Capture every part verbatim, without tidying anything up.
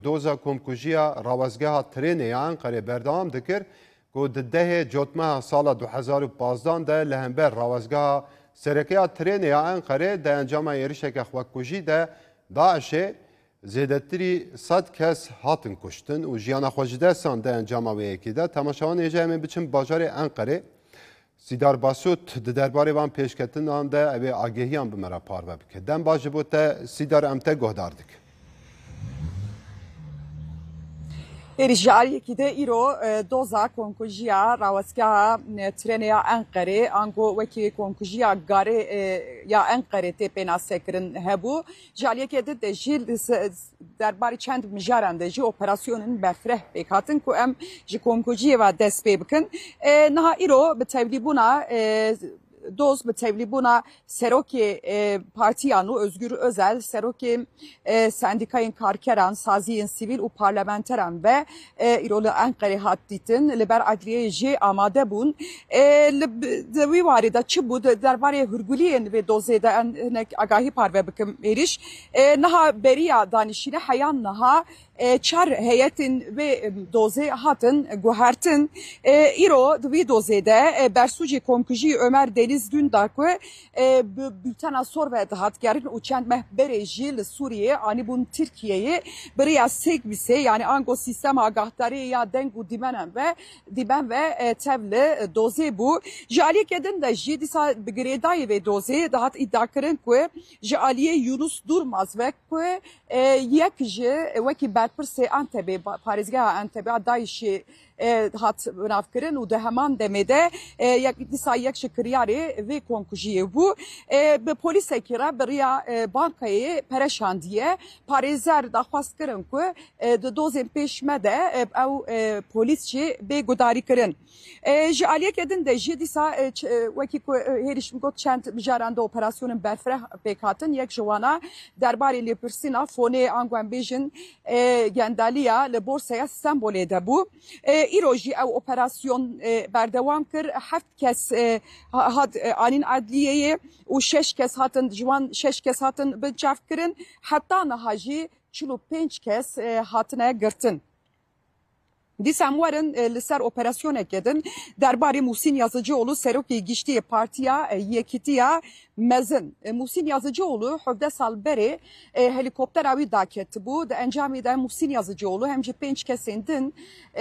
دوزا کۆمکوژیە ڕاوەزگەها ترێنەیان قەرێ بەردەوام دەکرد کو ددەهێ جۆتمەها ساڵە دو هەزار و پازدان دە لە هەمبەر ڕاوەزگەها سەرەکەیا ترێنەیە ئەنقەرێ دە ئەنجاما ێریشێکە خۆکوژی دە داعشێ زێدەتری سەد کەس هاتن کوشتن و ژیانە خۆشدەسان دە ئەنجاماوەیەکی دە تەماشاوان ێژە ئەمێ بچن باژارێ ئەنقەرێ سیدار باسوت di derbarê van pêşketinan de ev ê agehiyan bi me re parve bike. Dem baş ji bo te sîdar em te guhdar dik. Êrîjaliyekî de îro doza konkujiya rawestgeha treneya Enqerê ango wekî konkujiya garê ya Enqerê tê pêna sekirin hebû. Jaliyekê de de jî derbarê çend mijaran de jî operasyonên berfireh pêk hatin ku em ji konkujiyê ve dest pê bikin. Niha îro bi tevlîbûna doz bi tevlîbûna serokê partiyan û Özgür Özel, serokê sendikayên karkeran, saziyên sivîl û parlamenteran ve îro li Enqerê hat dîtin li ber adliyeyê jê amade bûn. Di wî warê de çi bû derbarê hûrguliyên vê dozê de hinek agahî parve bikim êriş. Niha beriya danîşîne heyan niha çar heyetên vê dozê hatin guhertin. Îro di wî dozê de bersûcê komkujî Ömer Deniz Dündar ku bültena sor ve dihat gerin û çend mehberê jî li Sûriyê anîbûn Tirkiyeyê biriya sêkbîsê yani ango sîstema agahdariyê ya deng û dîmenan ve dîmen ve tev li dozê bû. Ji aliyekê din de jî dîsa bi girêdayê vê dozê dihat îddia kirin ku ji aliyê Yunus Durmaz ve ku yek ji wekî berpirsê Entebê parêzgeha Entebê Daişê hat navkirin û di heman demê de dîsa yek ji kiryarê vê konkujiyê bû. Bi polîsekî re biriya bankayê pereşandiye parêzer daxwast kirin ku di dozên pêşme de ew polîs jî bêgudarî kirin. Ji aliyekê din de jî dîsa wekî ku hêrîş got çend mijaran de operasyonên berfireh pêk hatin yek ji wana derbarê lêpirsîna fonê ango em bêjin gendaliya li borsaya Stenbolê de bû. Îro jî ew operasyon berdewam kir heft kes hat anîn adliyeyê û şeş kes hatin ji wan şeş kes hatin binçav kirin heta niha jî çil û pênc kes hatine girtin. Dîsa em werin li ser operasyonekê din derbarê Muhsin Yazıcıoğlu serokê giştiyê Partiya Yekîtiya Mezin. Muhsin Yazıcıoğlu hevde sal berê helîkoptera wî daketibû. Di encamê de Muhsin Yazıcıoğlu hem jî pênc kesên din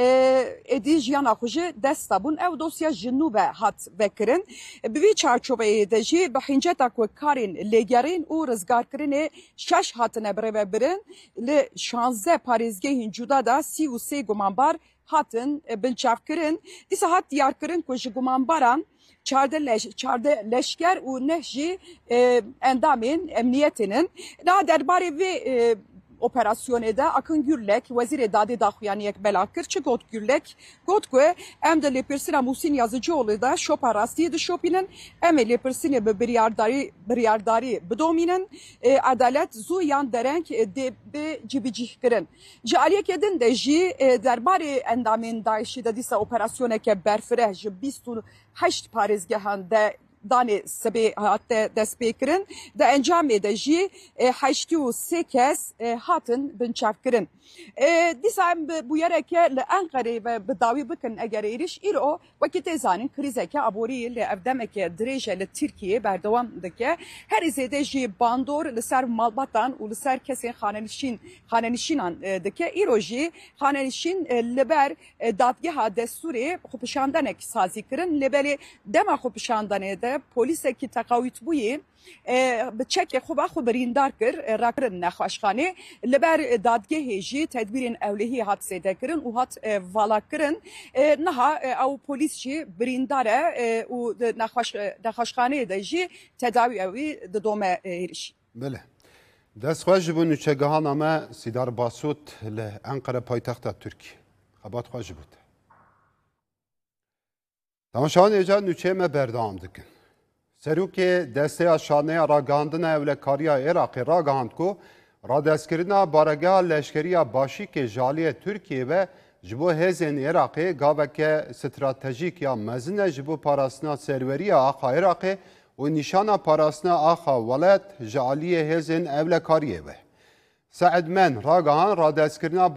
êdî jiyana xwe jî dest dabûn. Ew dosya ji nû ve hat vekirin. Bi vî çarçoveyê de jî bi hinceta ku karên lêgerîn û rizgarkirinê şeş hatine birêvebirin. Li şanzdeh parêzgehên cuda da sî û sê gumanbar hatin binçavkirin. Dîsa hat diyarkirin ku ji gumanbaran çarde leş, çarde leşker û neh jî endamên emniyetinin. Niha derbarê vê operasyonê de Akın Gürlek Wezîrê Dadê daxuyaniyek bela kir. Çi got Gürlek? Got ku em di lêpirsîna Muhsin Yazıcıoğlu da şopa rastiyê dişopînin. Em ê lêpirsînê bi biryardarî biryardarî bidomînin. Adalet zû yan dereng dê bi cibicîh kirin. Ji aliyekê din de jî derbarê endamên Daişî de dîsa operasyoneke berfireh ji bîst û heşt parêzgehan de danê sibê hat dest pê kirin. Di encamê de jî heştî û sê kes hatin binçavkirin. Dîsa em bu yereke li Enqerê ve bi dawî bikin eger êriş îro wekî tê zanîn krîzeke aborî li ev demeke dirêje li Tirkiyê berdewam dike. Herî zêde jî bandor li ser malbatan û li ser kesên xanenişîn xanenişînan dike. Îro jî xanenişîn li ber dadgeha destûrê xwepişandanek sazî kirin. Li belê dema xwepişandanê de polîsekî teqawît bûyê bi çekê xwe xwe birîndar kir rakirin nexweşxanê. Li ber dadgehê jî tedbîrên ewlehî hat zêdekirin û hat valakirin. Niha ew polîs jî birîndar e û di nexweşxaneyê de jî tedawî ewî didome êriş. Bile. Destxwe ji bo nûçegehana me Sîdar Basût li Enqere paytexta Tirkiye. Xebat xwe ji bo te. Temaşawan êca nûçeyê me berdewam dikin. Serokê desteya şaneya ragihandina ewlekariya Iraqê ragihand ku radestkirina baregeha leşkeriya Başîkê ji aliyê Tirkiyê ve ji bo hêzên Iraqê gaveke stratejîk ya mezin e ji bo parastina serweriya axa Iraqê û nîşana parastina axa welat ji aliyê hêzên ewlekariyê ve. Seed Men ragihan radestkirina